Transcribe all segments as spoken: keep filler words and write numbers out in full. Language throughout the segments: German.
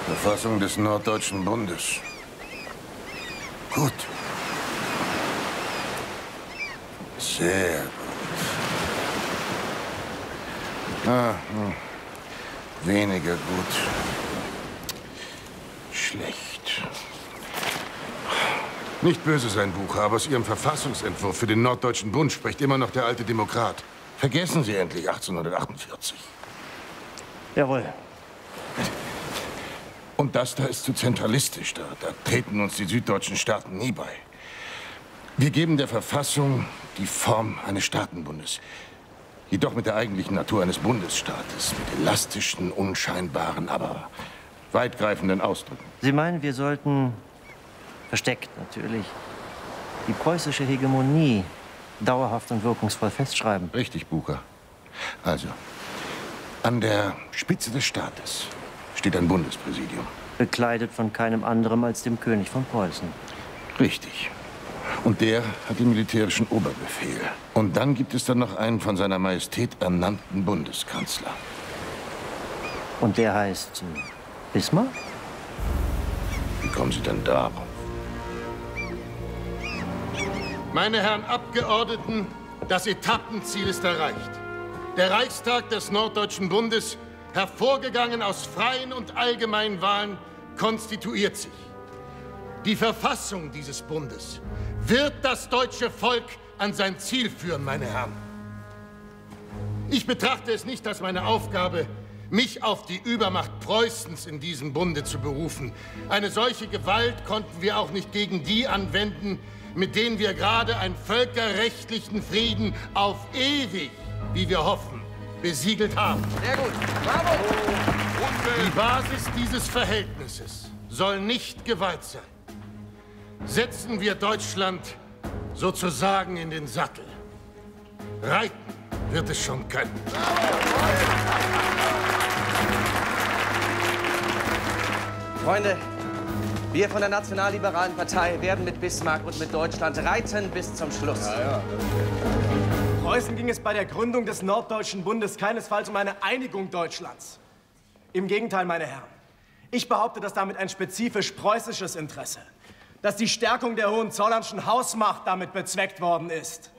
Verfassung des Norddeutschen Bundes. Gut. Sehr gut. Ah, hm. Weniger gut. Schlecht. Nicht böse sein, Bucher, aber aus Ihrem Verfassungsentwurf für den Norddeutschen Bund spricht immer noch der alte Demokrat. Vergessen Sie endlich achtzehnhundertachtundvierzig. Jawohl. Und das da ist zu zentralistisch. Da, da treten uns die süddeutschen Staaten nie bei. Wir geben der Verfassung die Form eines Staatenbundes. Jedoch mit der eigentlichen Natur eines Bundesstaates. Mit elastischen, unscheinbaren, aber weitgreifenden Ausdrücken. Sie meinen, wir sollten, versteckt natürlich, die preußische Hegemonie dauerhaft und wirkungsvoll festschreiben? Richtig, Bucher. Also, an der Spitze des Staates steht ein Bundespräsidium. Bekleidet von keinem anderem als dem König von Preußen. Richtig. Und der hat den militärischen Oberbefehl. Und dann gibt es dann noch einen von seiner Majestät ernannten Bundeskanzler. Und der heißt äh, Bismarck? Wie kommen Sie denn darauf? Meine Herren Abgeordneten, das Etappenziel ist erreicht. Der Reichstag des Norddeutschen Bundes, hervorgegangen aus freien und allgemeinen Wahlen, konstituiert sich. Die Verfassung dieses Bundes wird das deutsche Volk an sein Ziel führen, meine Herren. Ich betrachte es nicht als meine Aufgabe, mich auf die Übermacht Preußens in diesem Bunde zu berufen. Eine solche Gewalt konnten wir auch nicht gegen die anwenden, mit denen wir gerade einen völkerrechtlichen Frieden auf ewig, wie wir hoffen, besiegelt haben. Sehr gut. Bravo. Die Basis dieses Verhältnisses soll nicht Gewalt sein. Setzen wir Deutschland sozusagen in den Sattel. Reiten wird es schon können. Freunde, wir von der Nationalliberalen Partei werden mit Bismarck und mit Deutschland reiten bis zum Schluss. Ja, ja. Preußen ging es bei der Gründung des Norddeutschen Bundes keinesfalls um eine Einigung Deutschlands. Im Gegenteil, meine Herren. Ich behaupte, dass damit ein spezifisch preußisches Interesse, dass die Stärkung der Hohenzollernschen Hausmacht damit bezweckt worden ist.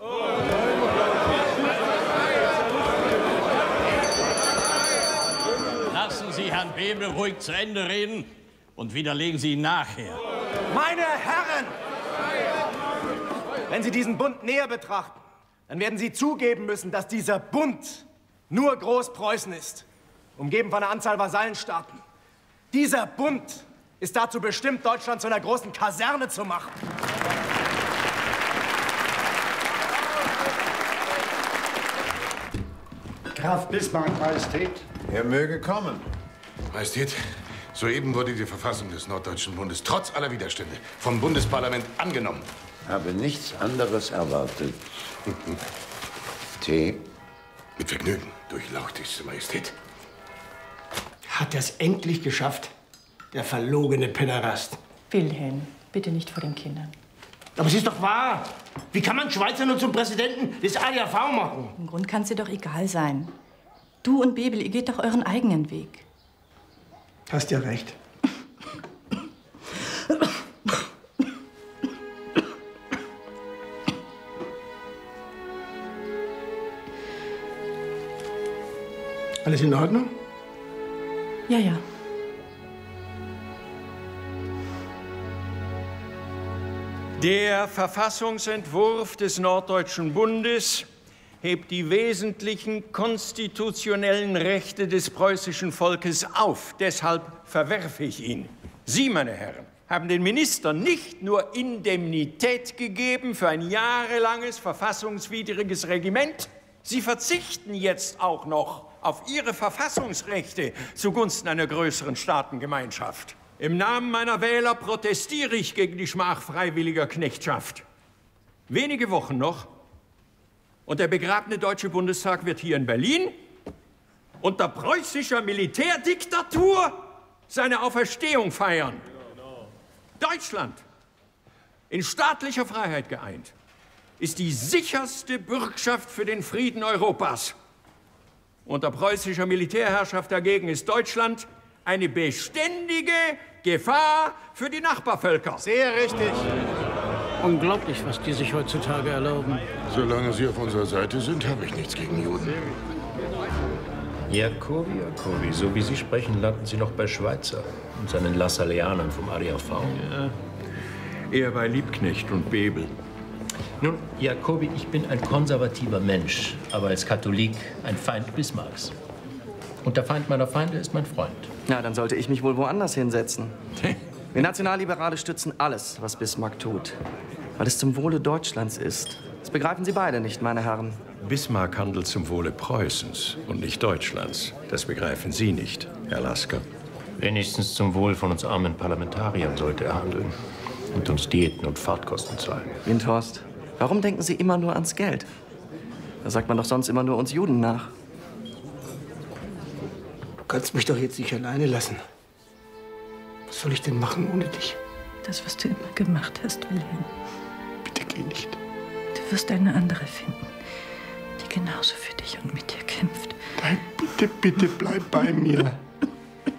Lassen Sie Herrn Bebel ruhig zu Ende reden und widerlegen Sie ihn nachher. Meine Herren! Wenn Sie diesen Bund näher betrachten, dann werden Sie zugeben müssen, dass dieser Bund nur Großpreußen ist, umgeben von einer Anzahl Vasallenstaaten. Dieser Bund ist dazu bestimmt, Deutschland zu einer großen Kaserne zu machen. Graf Bismarck, Majestät. Er möge kommen. Majestät, soeben wurde die Verfassung des Norddeutschen Bundes trotz aller Widerstände vom Bundesparlament angenommen. Habe nichts anderes erwartet. Tee? Mit Vergnügen, durchlauchtigste Majestät. Hat er es endlich geschafft? Der verlogene Pederast. Wilhelm, bitte nicht vor den Kindern. Aber es ist doch wahr. Wie kann man Schweizer nur zum Präsidenten des A D A V machen? Im Grund kann es dir doch egal sein. Du und Bebel, ihr geht doch euren eigenen Weg. Hast ja recht. Alles in Ordnung? Ja, ja. Der Verfassungsentwurf des Norddeutschen Bundes hebt die wesentlichen konstitutionellen Rechte des preußischen Volkes auf. Deshalb verwerfe ich ihn. Sie, meine Herren, haben den Ministern nicht nur Indemnität gegeben für ein jahrelanges verfassungswidriges Regiment, sie verzichten jetzt auch noch auf ihre Verfassungsrechte zugunsten einer größeren Staatengemeinschaft. Im Namen meiner Wähler protestiere ich gegen die Schmach freiwilliger Knechtschaft. Wenige Wochen noch und der begrabene Deutsche Bundestag wird hier in Berlin unter preußischer Militärdiktatur seine Auferstehung feiern. Deutschland, in staatlicher Freiheit geeint, ist die sicherste Bürgschaft für den Frieden Europas. Unter preußischer Militärherrschaft dagegen ist Deutschland eine beständige Gefahr für die Nachbarvölker. Sehr richtig. Unglaublich, was die sich heutzutage erlauben. Solange Sie auf unserer Seite sind, habe ich nichts gegen Juden. Jacobi, Jacobi, so wie Sie sprechen, landen Sie noch bei Schweitzer und seinen Lassalleanern vom A D A V. Ja, eher bei Liebknecht und Bebel. Nun, Jacobi, ich bin ein konservativer Mensch, aber als Katholik ein Feind Bismarcks. Und der Feind meiner Feinde ist mein Freund. Na, dann sollte ich mich wohl woanders hinsetzen. Wir Nationalliberale stützen alles, was Bismarck tut, weil es zum Wohle Deutschlands ist. Das begreifen Sie beide nicht, meine Herren. Bismarck handelt zum Wohle Preußens und nicht Deutschlands. Das begreifen Sie nicht, Herr Lasker. Wenigstens zum Wohl von uns armen Parlamentariern sollte er handeln und uns Diäten und Fahrtkosten zahlen. Windhorst, warum denken Sie immer nur ans Geld? Da sagt man doch sonst immer nur uns Juden nach. Du kannst mich doch jetzt nicht alleine lassen. Was soll ich denn machen ohne dich? Das, was du immer gemacht hast, Wilhelm. Bitte geh nicht. Du wirst eine andere finden, die genauso für dich und mit dir kämpft. Nein, bitte, bitte bleib bei mir.